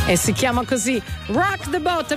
e si chiama così Rock the Boat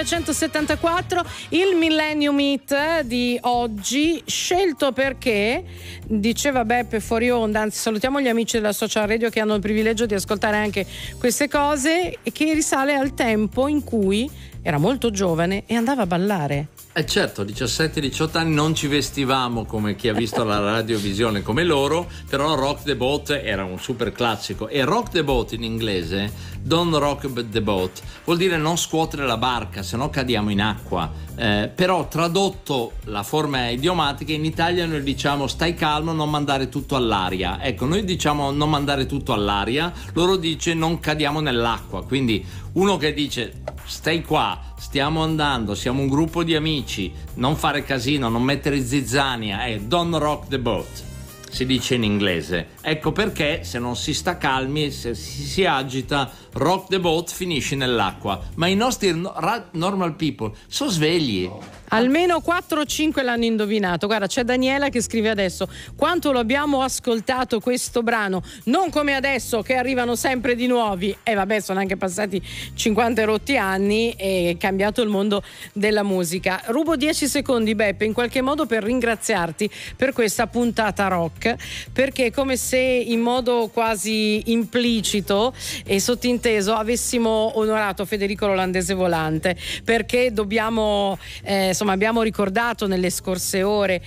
1974, il Millennium Hit di oggi, scelto perché, diceva Beppe fuori onda, anzi salutiamo gli amici della Social Radio che hanno il privilegio di ascoltare anche queste cose, e che risale al tempo in cui era molto giovane e andava a ballare. Certo, 17-18 anni, non ci vestivamo come chi ha visto la radiovisione come loro, però Rock the Boat era un super classico. E Rock the Boat in inglese, Don't Rock the Boat, vuol dire non scuotere la barca, se no cadiamo in acqua. Però tradotto la forma idiomatica, in Italia noi diciamo stai calmo, non mandare tutto all'aria. Ecco, noi diciamo non mandare tutto all'aria, loro dice non cadiamo nell'acqua. Quindi uno che dice stai qua, stiamo andando, siamo un gruppo di amici, non fare casino, non mettere zizzania, don't rock the boat, si dice in inglese. Ecco perché se non si sta calmi, se si agita, rock the boat finisce nell'acqua. Ma i nostri normal people sono svegli. Almeno 4 o 5 l'hanno indovinato. Guarda, c'è Daniela che scrive adesso: quanto lo abbiamo ascoltato questo brano, non come adesso che arrivano sempre di nuovi. E vabbè, sono anche passati 50 rotti anni e è cambiato il mondo della musica. Rubo 10 secondi, Beppe, in qualche modo per ringraziarti per questa puntata rock, perché è come se in modo quasi implicito e sottinteso avessimo onorato Federico l'olandese volante, perché dobbiamo abbiamo ricordato nelle scorse ore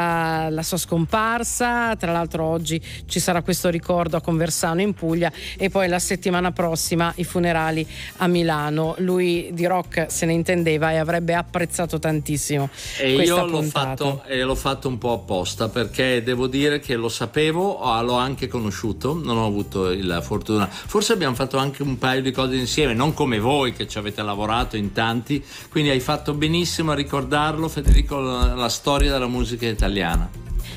la sua scomparsa. Tra l'altro oggi ci sarà questo ricordo a Conversano in Puglia e poi la settimana prossima i funerali a Milano. Lui di rock se ne intendeva e avrebbe apprezzato tantissimo e questa io l'ho fatto un po' apposta, perché devo dire che lo sapevo, l'ho anche conosciuto, non ho avuto la fortuna, forse abbiamo fatto anche un paio di cose insieme, non come voi che ci avete lavorato in tanti, quindi hai fatto benissimo a ricordarlo, Federico, la storia della musica italiana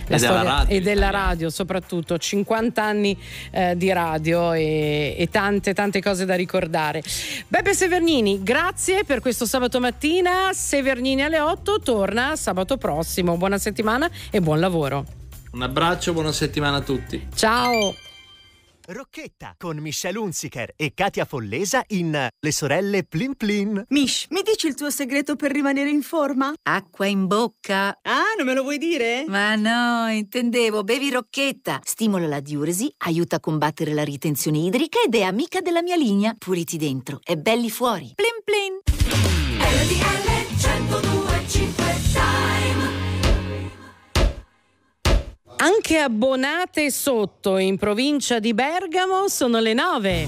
e della radio soprattutto, 50 anni di radio e tante cose da ricordare. Beppe Severnini, grazie per questo sabato mattina. Severnini alle 8 torna sabato prossimo. Buona settimana e buon lavoro. Un abbraccio, buona settimana a tutti. Ciao. Rocchetta con Michelle Hunziker e Katia Follesa in Le sorelle Plin Plin. Mish, mi dici il tuo segreto per rimanere in forma? Acqua in bocca. Ah, non me lo vuoi dire? Ma no, intendevo, bevi Rocchetta. Stimola la diuresi, aiuta a combattere la ritenzione idrica ed è amica della mia linea. Puliti dentro e belli fuori. Plin Plin. RTL 102.5 Time. Anche a Bonate Sotto, in provincia di Bergamo, sono le 9.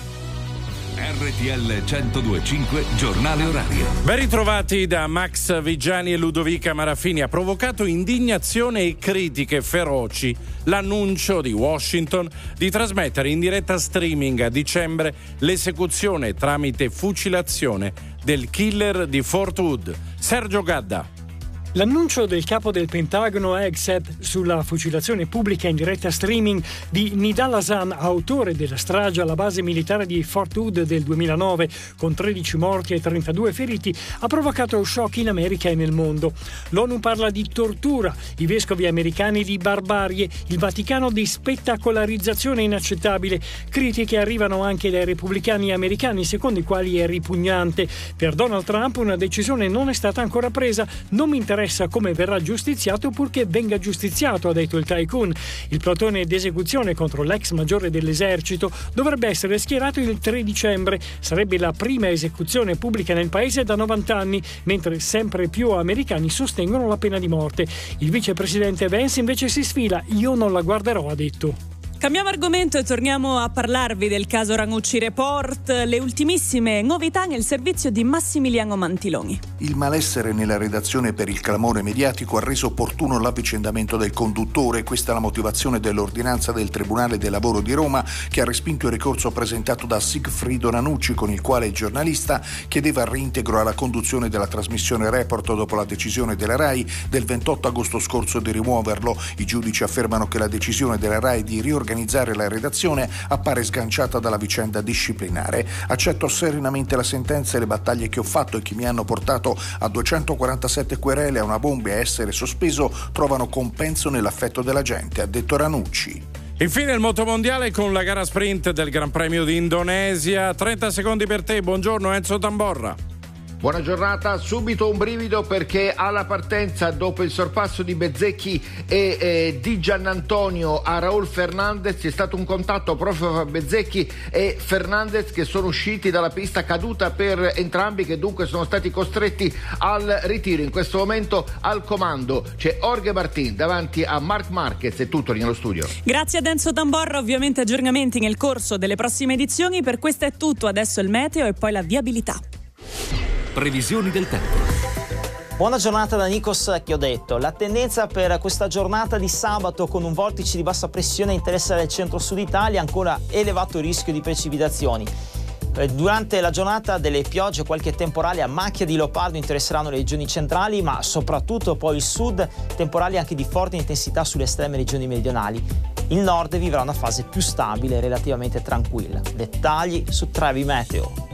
RTL 102.5 giornale orario. Ben ritrovati da Max Vigiani e Ludovica Marafini. Ha provocato indignazione e critiche feroci l'annuncio di Washington di trasmettere in diretta streaming a dicembre l'esecuzione tramite fucilazione del killer di Fort Hood, Sergio Gadda. L'annuncio del capo del Pentagono Hegseth sulla fucilazione pubblica in diretta streaming di Nidal Hasan, autore della strage alla base militare di Fort Hood del 2009, con 13 morti e 32 feriti, ha provocato shock in America e nel mondo. L'ONU parla di tortura, i vescovi americani di barbarie, il Vaticano di spettacolarizzazione inaccettabile. Critiche arrivano anche dai repubblicani americani, secondo i quali è ripugnante. Per Donald Trump una decisione non è stata ancora presa, non mi interessa come verrà giustiziato purché venga giustiziato, ha detto il tycoon. Il plotone d'esecuzione contro l'ex maggiore dell'esercito dovrebbe essere schierato il 3 dicembre. Sarebbe la prima esecuzione pubblica nel paese da 90 anni, mentre sempre più americani sostengono la pena di morte. Il vicepresidente Vance invece si sfila: io non la guarderò, ha detto. Cambiamo argomento e torniamo a parlarvi del caso Ranucci Report, le ultimissime novità nel servizio di Massimiliano Mantiloni. Il malessere nella redazione per il clamore mediatico ha reso opportuno l'avvicendamento del conduttore. Questa è la motivazione dell'ordinanza del Tribunale del Lavoro di Roma, che ha respinto il ricorso presentato da Sigfrido Ranucci, con il quale il giornalista chiedeva il reintegro alla conduzione della trasmissione Report dopo la decisione della RAI del 28 agosto scorso di rimuoverlo. I giudici affermano che la decisione della RAI di riorganizzare la redazione appare sganciata dalla vicenda disciplinare. Accetto serenamente la sentenza e le battaglie che ho fatto e che mi hanno portato a 247 querele, a una bomba e a essere sospeso trovano compenso nell'affetto della gente, ha detto Ranucci. Infine il motomondiale con la gara sprint del Gran Premio di Indonesia. 30 secondi per te, buongiorno Enzo Tamborra. Buona giornata, subito un brivido perché alla partenza, dopo il sorpasso di Bezzecchi e di Giannantonio a Raul Fernandez, c'è stato un contatto proprio fra Bezzecchi e Fernandez, che sono usciti dalla pista, caduta per entrambi, che dunque sono stati costretti al ritiro. In questo momento al comando c'è Jorge Martin davanti a Marc Marquez. È tutto nello studio. Grazie ad Enzo Tamborra, ovviamente aggiornamenti nel corso delle prossime edizioni. Per questo è tutto, adesso il meteo e poi la viabilità. Previsioni del tempo. Buona giornata da Nikos Chiodetto. La tendenza per questa giornata di sabato, con un vortice di bassa pressione interessa il centro-sud Italia, ancora elevato rischio di precipitazioni. Durante la giornata delle piogge, qualche temporale a macchia di leopardo interesseranno le regioni centrali, ma soprattutto poi il sud, temporali anche di forte intensità sulle estreme regioni meridionali. Il nord vivrà una fase più stabile e relativamente tranquilla. Dettagli su Trevi Meteo.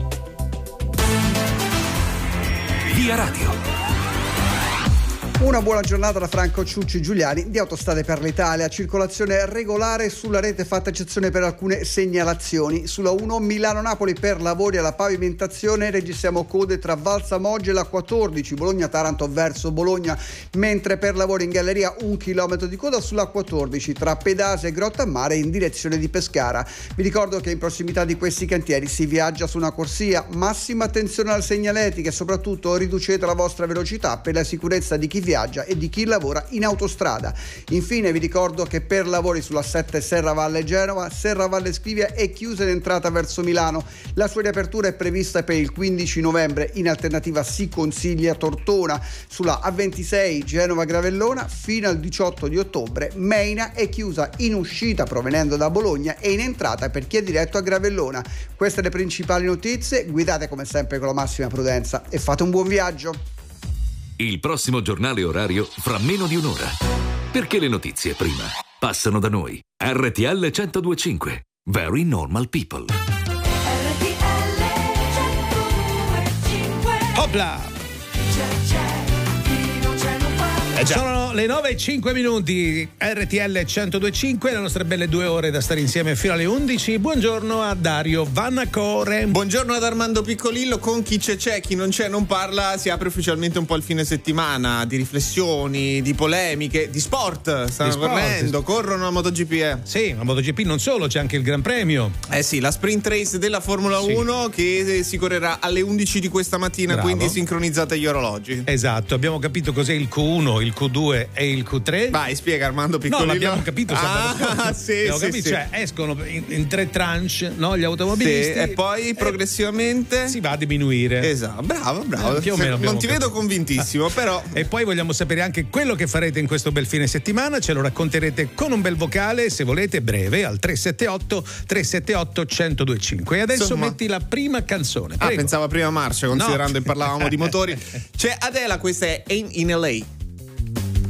Via Radio. Una buona giornata da Franco Ciucci Giuliani di Autostrade per l'Italia. Circolazione regolare sulla rete, fatta eccezione per alcune segnalazioni. Sulla 1 Milano-Napoli per lavori alla pavimentazione registriamo code tra Valsamoggia e la 14, Bologna-Taranto verso Bologna, mentre per lavori in galleria 1 chilometro di coda sulla 14 tra Pedase e Grottammare in direzione di Pescara. Vi ricordo che in prossimità di questi cantieri si viaggia su una corsia. Massima attenzione alla segnaletica e soprattutto riducete la vostra velocità per la sicurezza di chi viaggia e di chi lavora in autostrada. Infine vi ricordo che per lavori sulla 7 Serravalle Genova, Serravalle Scrivia è chiusa in entrata verso Milano. La sua riapertura è prevista per il 15 novembre, in alternativa si consiglia Tortona. Sulla A26 Genova Gravellona fino al 18 di ottobre Meina è chiusa in uscita provenendo da Bologna e in entrata per chi è diretto a Gravellona. Queste le principali notizie, guidate come sempre con la massima prudenza e fate un buon viaggio. Il prossimo giornale orario fra meno di un'ora. Perché le notizie prima passano da noi. RTL 102.5. Very normal people. RTL 102.5. Hopla! Sono le 9:05, RTL 102.5, le nostre belle 2 ore da stare insieme fino alle 11. Buongiorno a Dario Vannacore. Buongiorno ad Armando Piccolillo. Con chi c'è, chi non c'è, non parla. Si apre ufficialmente un po' il fine settimana di riflessioni, di polemiche, di sport. Stanno correndo, corrono la MotoGP. Sì, la MotoGP non solo, c'è anche il Gran Premio. Sì, la sprint race della Formula 1 che si correrà alle 11 di questa mattina. Bravo. Quindi sincronizzate gli orologi. Esatto, abbiamo capito cos'è il Q1, il Q2 e il Q3. Vai, spiega Armando Piccolillo. No, l'abbiamo capito sabato. Sì, capito? Cioè, escono in 3 tranche, no, gli automobilisti. Sì, e poi progressivamente si va a diminuire. Esatto, bravo. Più o meno non ti vedo convintissimo, però. E poi vogliamo sapere anche quello che farete in questo bel fine settimana. Ce lo racconterete con un bel vocale, se volete, breve, al 378 1025. E adesso metti la prima canzone. Prego. Pensavo a prima marcia, considerando che parlavamo di motori. C'è Adela, questa è Ain't in LA.